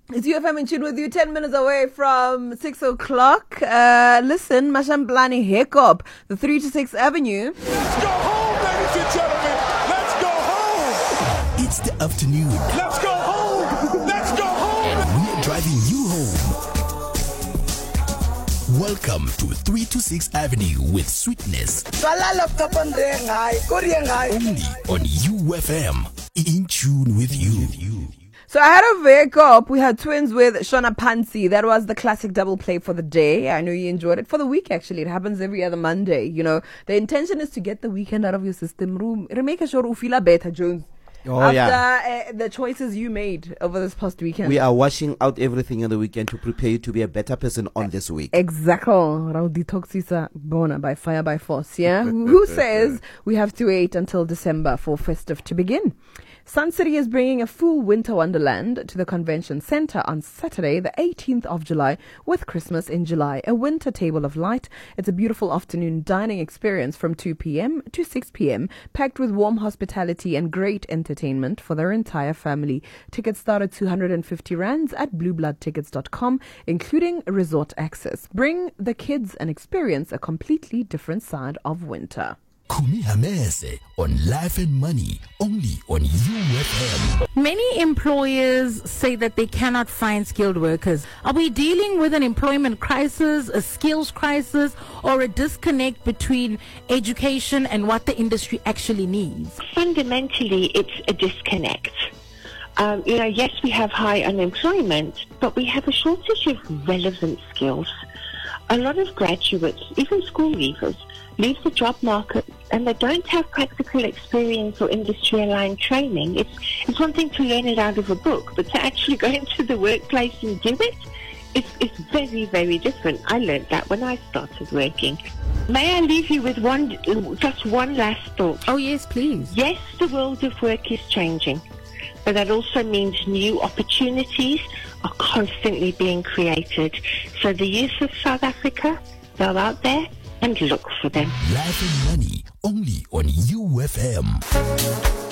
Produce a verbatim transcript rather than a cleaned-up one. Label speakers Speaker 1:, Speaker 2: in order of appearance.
Speaker 1: It's U F M in tune with you, ten minutes away from six o'clock. Uh, listen, Mashamblani Hiccup, the three to six Avenue.
Speaker 2: Let's go home, ladies and gentlemen. Let's go home.
Speaker 3: It's the afternoon.
Speaker 2: Let's go home. Let's go home.
Speaker 3: And we're driving you home. Welcome to three to six Avenue with Sweetness. Only on U F M. In tune with you.
Speaker 1: So I had a wake up. We had twins with Shona Pansi. That was the classic double play for the day. I know you enjoyed it. For the week, actually. It happens every other Monday. You know, the intention is to get the weekend out of your system. Make sure you feel better, Jones.
Speaker 4: Oh,
Speaker 1: After
Speaker 4: yeah.
Speaker 1: uh, the choices you made over this past weekend.
Speaker 4: We are washing out everything on the weekend to prepare you to be a better person on this week.
Speaker 1: Exactly. Rao detoxisa bona by fire by force. Yeah. Who says we have to wait until December for festive to begin? Sun City is bringing a full winter wonderland to the convention center on Saturday, the eighteenth of July, with Christmas in July, a winter table of light. It's a beautiful afternoon dining experience from two p.m. to six p.m., packed with warm hospitality and great entertainment for their entire family. Tickets start at two hundred fifty rands at blue blood tickets dot com, including resort access. Bring the kids and experience a completely different side of winter.
Speaker 3: Kumi Hamese on Life and Money, only on U F M.
Speaker 5: Many employers say that they cannot find skilled workers. Are we dealing with an employment crisis, a skills crisis, or a disconnect between education and what the industry actually needs?
Speaker 6: Fundamentally, it's a disconnect. Um, you know, yes, we have high unemployment, but we have a shortage of relevant skills. A lot of graduates, even school leavers, leave the job market and they don't have practical experience or industry-aligned training. It's, it's one thing to learn it out of a book, but to actually go into the workplace and do it, it's, it's very, very different. I learned that when I started working. May I leave you with one, just one last thought?
Speaker 5: Oh, yes, please.
Speaker 6: Yes, the world of work is changing, but that also means new opportunities are constantly being created. So the youth of South Africa, go out there and look for them.
Speaker 3: Life and Money, only on U F M.